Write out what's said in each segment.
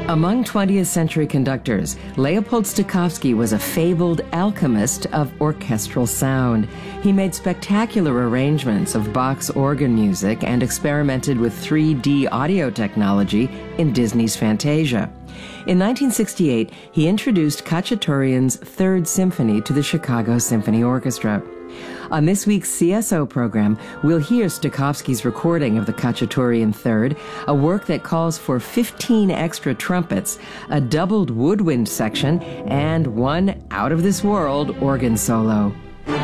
Among 20th century conductors, Leopold Stokowski was a fabled alchemist of orchestral sound. He made spectacular arrangements of Bach's organ music and experimented with 3D audio technology in Disney's Fantasia. In 1968, he introduced Khachaturian's Third Symphony to the Chicago Symphony Orchestra. On this week's CSO program, we'll hear Stokowski's recording of the Khachaturian Third, a work that calls for 15 extra trumpets, a doubled woodwind section, and one out-of-this-world organ solo.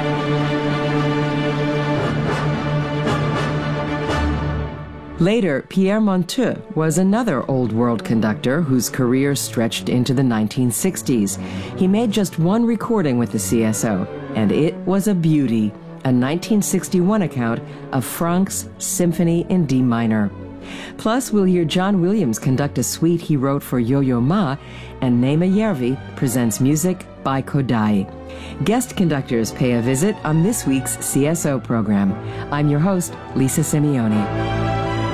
Later, Pierre Monteux was another old-world conductor whose career stretched into the 1960s. He made just one recording with the CSO, and it was a beauty, a 1961 account of Franck's Symphony in D minor. Plus, we'll hear John Williams conduct a suite he wrote for Yo-Yo Ma, and Naima Yervi presents music by Kodály. Guest conductors pay a visit on this week's CSO program. I'm your host, Lisa Simeoni.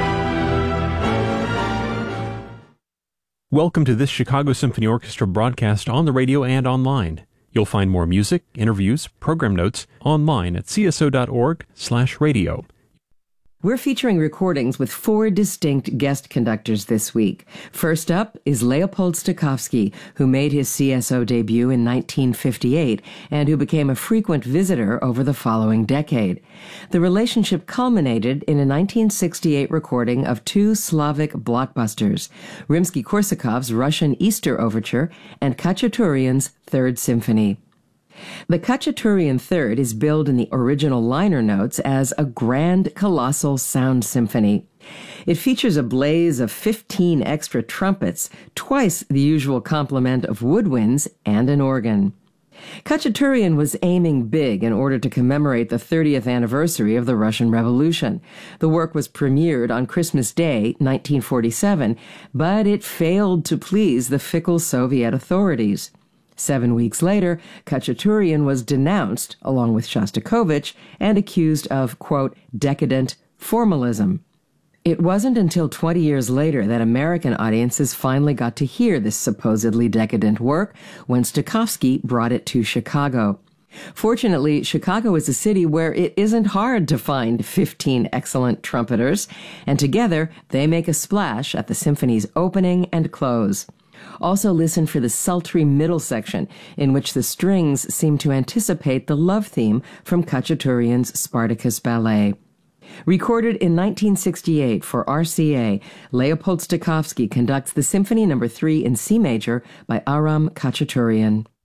Welcome to this Chicago Symphony Orchestra broadcast on the radio and online. You'll find more music, interviews, program notes online at cso.org/radio. We're featuring recordings with 4 distinct guest conductors this week. First up is Leopold Stokowski, who made his CSO debut in 1958 and who became a frequent visitor over the following decade. The relationship culminated in a 1968 recording of 2 Slavic blockbusters, Rimsky-Korsakov's Russian Easter Overture and Khachaturian's Third Symphony. The Khachaturian Third is billed in the original liner notes as a grand, colossal sound symphony. It features a blaze of 15 extra trumpets, twice the usual complement of woodwinds, and an organ. Khachaturian was aiming big in order to commemorate the 30th anniversary of the Russian Revolution. The work was premiered on Christmas Day, 1947, but it failed to please the fickle Soviet authorities. 7 weeks later, Khachaturian was denounced, along with Shostakovich, and accused of, quote, decadent formalism. It wasn't until 20 years later that American audiences finally got to hear this supposedly decadent work when Stokowski brought it to Chicago. Fortunately, Chicago is a city where it isn't hard to find 15 excellent trumpeters, and together they make a splash at the symphony's opening and close. Also listen for the sultry middle section, in which the strings seem to anticipate the love theme from Khachaturian's Spartacus Ballet. Recorded in 1968 for RCA, Leopold Stokowski conducts the Symphony No. 3 in C major by Aram Khachaturian.